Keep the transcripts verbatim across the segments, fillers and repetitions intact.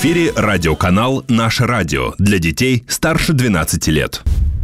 эфире радиоканал «Наше радио» для детей старше двенадцати лет.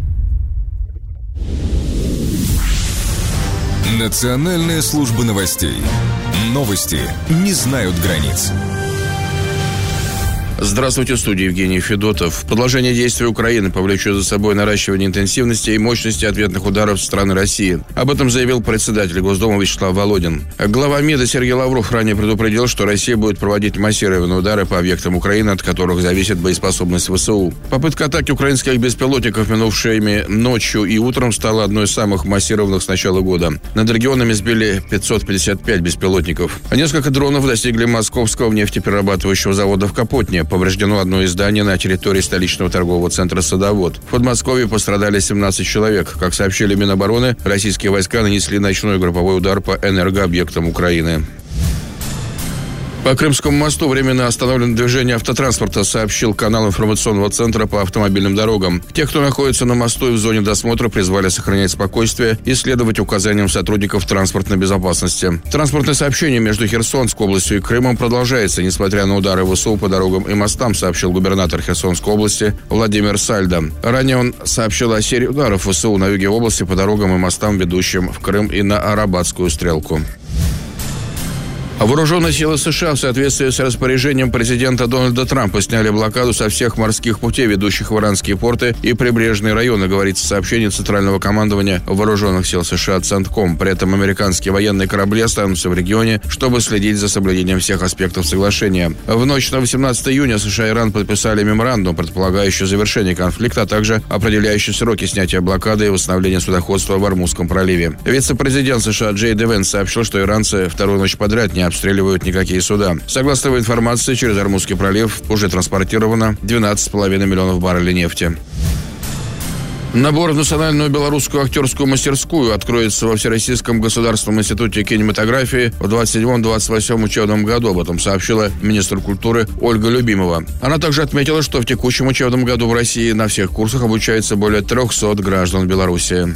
Национальная служба новостей. Новости не знают границ. Здравствуйте, в студии Евгений Федотов. Продолжение действий Украины повлечет за собой наращивание интенсивности и мощности ответных ударов со стороны России. Об этом заявил председатель Госдумы Вячеслав Володин. Глава МИДа Сергей Лавров ранее предупредил, что Россия будет проводить массированные удары по объектам Украины, от которых зависит боеспособность ВСУ. Попытка атаки украинских беспилотников минувшими ночью и утром стала одной из самых массированных с начала года. Над регионами сбили пятьсот пятьдесят пять беспилотников. Несколько дронов достигли московского нефтеперерабатывающего завода в Капотне. Повреждено одно из зданий на территории столичного торгового центра «Садовод». В Подмосковье пострадали семнадцать человек. Как сообщили Минобороны, российские войска нанесли ночной групповой удар по энергообъектам Украины. По Крымскому мосту временно остановлено движение автотранспорта, сообщил канал информационного центра по автомобильным дорогам. Те, кто находится на мосту и в зоне досмотра, призвали сохранять спокойствие и следовать указаниям сотрудников транспортной безопасности. Транспортное сообщение между Херсонской областью и Крымом продолжается, несмотря на удары ВСУ по дорогам и мостам, сообщил губернатор Херсонской области Владимир Сальдо. Ранее он сообщил о серии ударов ВСУ на юге области по дорогам и мостам, ведущим в Крым и на Арабатскую стрелку. Вооруженные силы США в соответствии с распоряжением президента Дональда Трампа сняли блокаду со всех морских путей, ведущих в иранские порты и прибрежные районы, говорится в сообщении Центрального командования Вооруженных сил США «Центком». При этом американские военные корабли останутся в регионе, чтобы следить за соблюдением всех аспектов соглашения. В ночь на восемнадцатое июня США и Иран подписали меморандум, предполагающий завершение конфликта, а также определяющий сроки снятия блокады и восстановления судоходства в Ормузском проливе. Вице-президент США Джей Ди Венс сообщил, что иранцы вторую ночь подряд не обстреливают никакие суда. Согласно его информации, через Ормузский пролив уже транспортировано двенадцать с половиной миллионов баррелей нефти. Набор в Национальную белорусскую актерскую мастерскую откроется во Всероссийском государственном институте кинематографии в двадцать седьмом — двадцать восьмом учебном году. Об этом сообщила министр культуры Ольга Любимова. Она также отметила, что в текущем учебном году в России на всех курсах обучается более трехсот граждан Беларуси.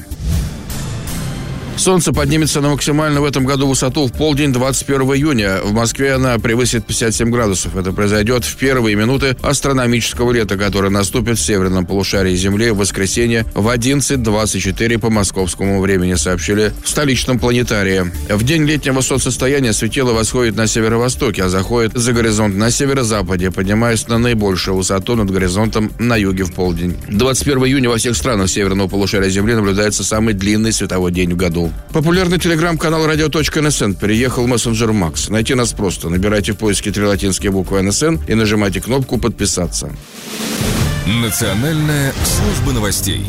Солнце поднимется на максимальную в этом году высоту в полдень двадцать первого июня. В Москве она превысит пятьдесят семь градусов. Это произойдет в первые минуты астрономического лета, которое наступит в северном полушарии Земли в воскресенье в одиннадцать двадцать четыре по московскому времени, сообщили в столичном планетарии. В день летнего солнцестояния светило восходит на северо-востоке, а заходит за горизонт на северо-западе, поднимаясь на наибольшую высоту над горизонтом на юге в полдень. двадцать первого июня во всех странах северного полушария Земли наблюдается самый длинный световой день в году. Популярный телеграм-канал радио.нсн переехал в мессенджер Макс. Найти нас просто. Набирайте в поиске три латинские буквы эн эс эн и нажимайте кнопку «Подписаться». Национальная служба новостей.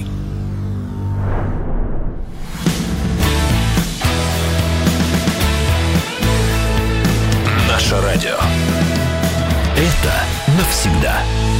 Наше радио. Это навсегда.